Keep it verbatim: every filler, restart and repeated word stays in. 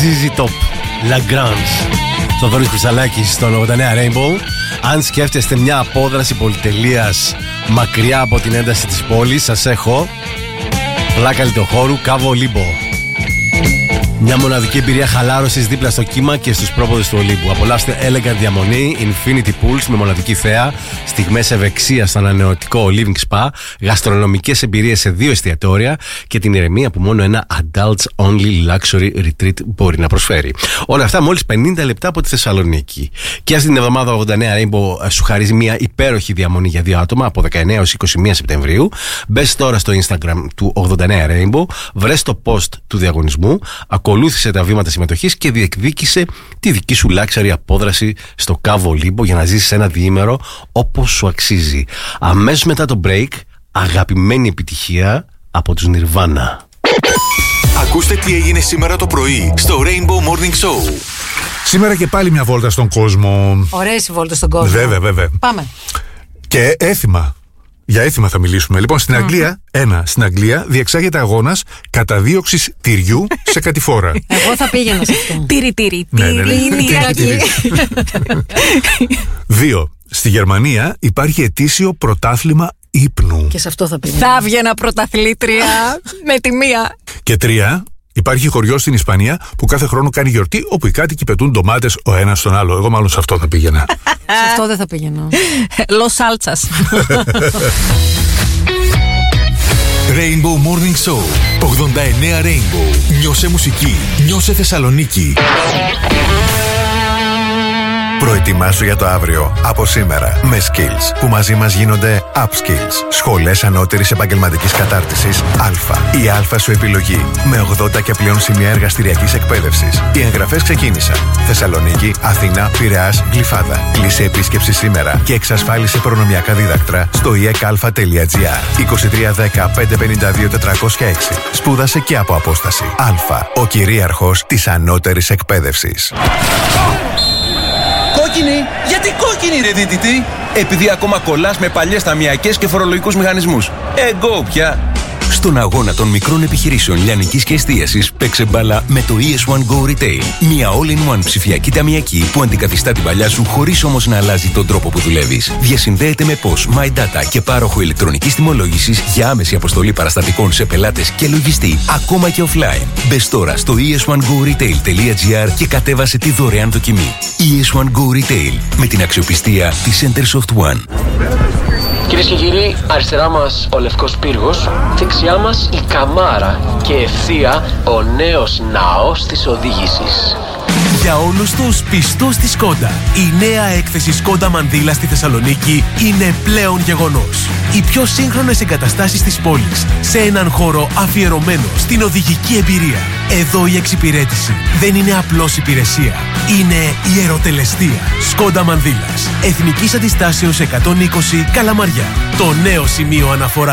ζι ζι Top, Lagrange. Θοδωρής Κρυσταλάκης στον ογδόντα εννέα Rainbow. Αν σκέφτεστε μια απόδραση πολυτελείας μακριά από την ένταση της πόλης, σας έχω πλάκα λιτοχώρου Κάβο Λίμπο. Μια μοναδική εμπειρία χαλάρωσης δίπλα στο κύμα και στους πρόποδες του Ολύμπου. Απολαύστε elegant διαμονή, infinity pools με μοναδική θέα, στιγμές ευεξίας στο ανανεωτικό living spa, γαστρονομικές εμπειρίες σε δύο εστιατόρια και την ηρεμία που μόνο ένα adults only luxury retreat μπορεί να προσφέρει. Όλα αυτά μόλις πενήντα λεπτά από τη Θεσσαλονίκη. Και ας την εβδομάδα ογδόντα εννέα Rainbow σου χαρίζει μια υπέροχη διαμονή για δύο άτομα από δεκαεννέα έως είκοσι μία Σεπτεμβρίου. Μπες τώρα στο Instagram του ογδόντα εννέα Rainbow, βρες το post του διαγωνισμού, ακολούθησε τα βήματα συμμετοχής και διεκδίκησε τη δική σου luxury απόδραση στο Κάβο Λίμπο για να ζήσεις ένα διήμερο όπως σου αξίζει. Αμέσως μετά το break, αγαπημένη επιτυχία από τους Nirvana. Ακούστε τι έγινε σήμερα το πρωί στο Rainbow Morning Show. Σήμερα και πάλι μια βόλτα στον κόσμο. Ωραίες οι βόλτες στον κόσμο. Βέβαια, βέβαια. Πάμε. Και έθιμα. Για έθιμα θα μιλήσουμε. Λοιπόν, στην Αγγλία, mm. ένα, στην Αγγλία διεξάγεται αγώνας καταδίωξης τυριού σε κατηφόρα. Εγώ θα πήγαινα σε αυτό. Τύρι, τύρι, τύρι. Δύο, στη Γερμανία υπάρχει ετήσιο πρωτάθλημα ύπνου. Και σε αυτό θα πήγαινα. Θα βγαίνα πρωταθλήτρια με τη μία. Και τρία, υπάρχει χωριό στην Ισπανία που κάθε χρόνο κάνει γιορτή όπου οι κάτοικοι πετούν ντομάτες ο ένας στον άλλο. Εγώ μάλλον σε αυτό θα πήγαινα. Σε αυτό δεν θα πήγαινα. Λος Σάλτσας. Rainbow Morning Show ογδόντα εννέα Rainbow. Νιώσε μουσική, νιώσε Θεσσαλονίκη. Προετοιμάσου για το αύριο από σήμερα με Skills που μαζί μας γίνονται Upskills. Σχολές ανώτερης επαγγελματικής κατάρτισης Α. Η Α σου επιλογή με ογδόντα και πλέον σημεία εργαστηριακής εκπαίδευσης. Οι εγγραφές ξεκίνησαν. Θεσσαλονίκη, Αθήνα, Πειραιάς, Γλυφάδα. Κλείσε επίσκεψη σήμερα και εξασφάλισε προνομιακά δίδακτρα στο ι εκ α τελεία τζι άρ. είκοσι τρία δέκα πεντακόσια πενήντα δύο τετρακόσια έξι. Σπούδασε και από απόσταση. Α. Ο κυρίαρχος της ανώτερης εκπαίδευσης. Κόκκινη! Γιατί κόκκινη ρε δίτητη! Επειδή ακόμα κολλάς με παλιές ταμιακές και φορολογικούς μηχανισμούς. Εγκό πια! Στον αγώνα των μικρών επιχειρήσεων λιανικής και εστίασης, παίξε μπάλα με το ι ες one Go Retail. Μια all-in-one ψηφιακή ταμιακή που αντικαθιστά την παλιά σου χωρίς όμως να αλλάζει τον τρόπο που δουλεύεις. Διασυνδέεται με P O S, MyData και πάροχο ηλεκτρονικής τιμολόγησης για άμεση αποστολή παραστατικών σε πελάτες και λογιστή, ακόμα και offline. Μπες τώρα στο ι ες one go retail τελεία τζι άρ και κατέβασε τη δωρεάν δοκιμή. ι ες one Go Retail, με την αξιοπιστία της Centersoft One. Κυρίες και κύριοι, αριστερά μας ο Λευκός Πύργος, δεξιά μας η Καμάρα και ευθεία ο νέος ναός της οδήγησης. Για όλους τους πιστούς στη Σκόντα, η νέα έκθεση Σκόντα Μανδύλα στη Θεσσαλονίκη είναι πλέον γεγονός. Οι πιο σύγχρονες εγκαταστάσεις της πόλης, σε έναν χώρο αφιερωμένο στην οδηγική εμπειρία. Εδώ η εξυπηρέτηση δεν είναι απλώς υπηρεσία, είναι ιεροτελεστία. Σκόντα Μανδύλας, Εθνικής Αντιστάσεως εκατόν είκοσι Καλαμαριά. Το νέο σημείο αναφοράς